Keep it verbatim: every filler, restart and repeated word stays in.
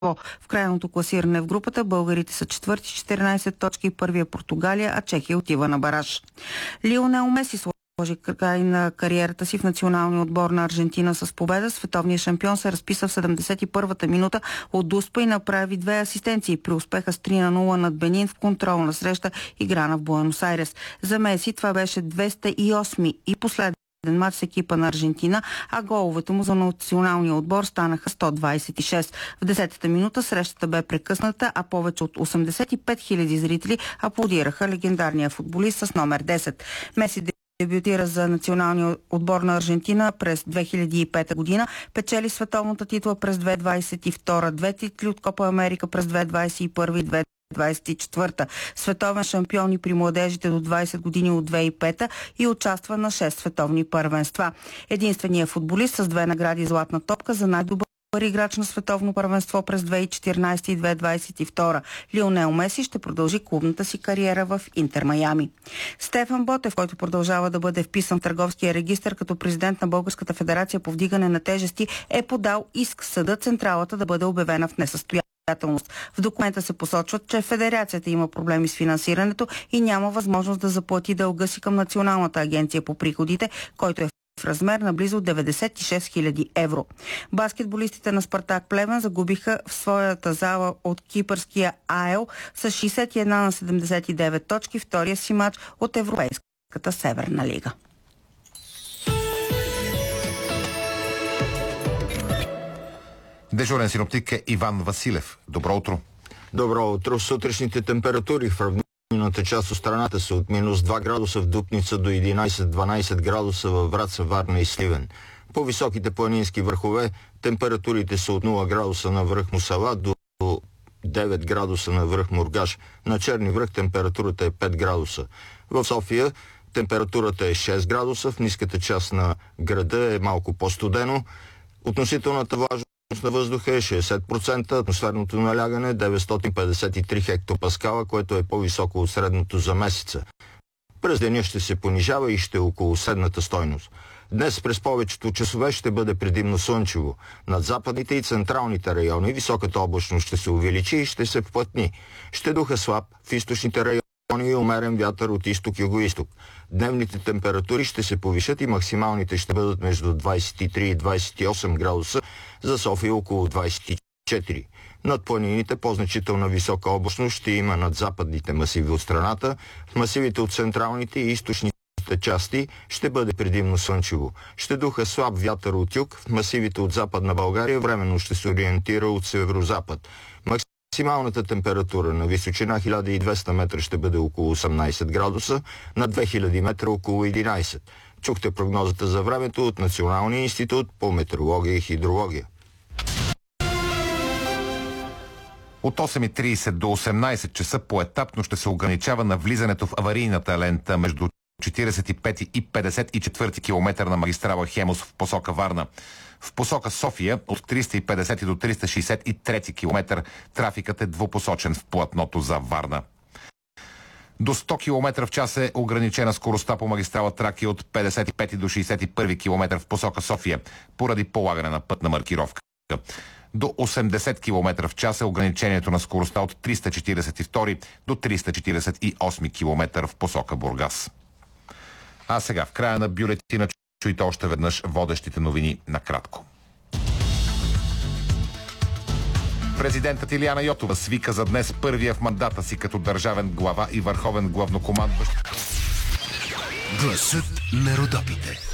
В крайното класиране в групата българите са четвърти с четиринайсет точки, първия Португалия, а Чехия отива на бараж. Лионел Меси сложи край на кариерата си в националния отбор на Аржентина с победа. Световният шампион се разписа в седемдесет и първата минута от дуспа и направи две асистенции при успеха с три на нула над Бенин в контролна среща, играна в Буенос Айрес. За Меси това беше двеста и осми и последен матч с екипа на Аржентина, а головете му за националния отбор станаха сто двайсет и шест. В десетата минута срещата бе прекъсната, а повече от осемдесет и пет хиляди зрители аплодираха легендарния футболист с номер десет. Меси дебютира за националния отбор на Аржентина през две хиляди и пета година, печели световната титла през две хиляди двайсет и втора, две титли от Копа Америка през две хиляди двайсет и първа и две хиляди двайсет и четвърта, световен шампион и при младежите до двайсет години от две хиляди и пета и участва на шест световни първенства. Единственият футболист с две награди златна топка за най-добър играч на световно първенство през две хиляди и четиринайсета и две хиляди двайсет и втора. Лионел Меси ще продължи клубната си кариера в Интер Майами. Стефан Ботев, който продължава да бъде вписан в търговския регистър като президент на Българската федерация по вдигане на тежести, е подал иск съда централата да бъде обявена в несъстоятелност. В документа се посочват, че Федерацията има проблеми с финансирането и няма възможност да заплати дълга си към Националната агенция по приходите, който е в размер на близо деветдесет и шест хиляди евро. Баскетболистите на Спартак Плевен загубиха в своята зала от кипърския АЕЛ с шейсет и една на седемдесет и девет точки втория си матч от Европейската Северна лига. Дежурен синоптик е Иван Василев. Добро утро. Добро утро. Сутрешните температури в равнинната част от страната са от минус два градуса в Дупница до единайсет-дванайсет градуса във Враца, Варна и Сливен. По високите планински върхове температурите са от нула градуса на връх Мусала до девет градуса на връх Мургаш. На Черни връх температурата е пет градуса. В София температурата е шест градуса, в ниската част на града е малко по-студено. Относителната влажност на въздуха е шейсет процента, атмосферното налягане деветстотин петдесет и три хектопаскала, което е по-високо от средното за месеца. През деня ще се понижава и ще е около средната стойност. Днес през повечето часове ще бъде предимно слънчево. Над западните и централните райони високата облачност ще се увеличи и ще се вплътни. Ще духа слаб в източните райони и умерен вятър от изток-югоизток. Дневните температури ще се повишат и максималните ще бъдат между двайсет и три и двайсет и осем градуса, за София около двайсет и четири. Над планините по-значителна висока облачност ще има над западните масиви от страната. В масивите от централните и източните части ще бъде предимно слънчево. Ще духа слаб вятър от юг. В масивите от Западна България временно ще се ориентира от северозапад. Максималната температура на височина хиляда и двеста метра ще бъде около осемнайсет градуса, на две хиляди метра около единайсет. Чухте прогнозата за времето от Националния институт по метеорология и хидрология. От осем и трийсет до осемнайсет часа поетапно ще се ограничава на влизането в аварийната лента между четирийсет и пети и петдесет и четвърти километър на магистрала Хемус в посока Варна. В посока София от триста и петдесети до триста шейсет и трети километър трафикът е двупосочен в платното за Варна. До сто километра в час е ограничена скоростта по магистрала Тракия от петдесет и пети до шейсет и първи километър в посока София поради полагане на пътна маркировка. До осемдесет километра в час е ограничението на скоростта от триста четирийсет и втори до триста четирийсет и осми километър в посока Бургас. А сега в края на бюлетина чуйте още веднъж водещите новини накратко. Президентът Илияна Йотова свика за днес първия в мандата си като държавен глава и върховен главнокомандващ. Гласът на Родопите.